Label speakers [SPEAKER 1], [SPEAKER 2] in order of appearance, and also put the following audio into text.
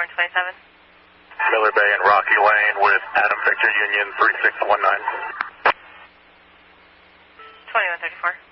[SPEAKER 1] 4127.
[SPEAKER 2] Miller Bay and Rocky Lane with Adam Victor Union 3619.
[SPEAKER 1] 2134.